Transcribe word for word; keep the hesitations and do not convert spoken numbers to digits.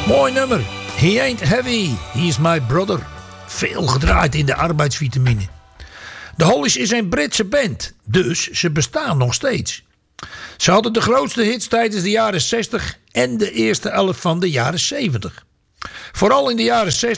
Mooi nummer. He ain't heavy, he's my brother. Veel gedraaid in de arbeidsvitamine. De Hollies is een Britse band, dus ze bestaan nog steeds. Ze hadden de grootste hits tijdens de jaren zestig en de eerste elf van de jaren zeventig. Vooral in de jaren zestig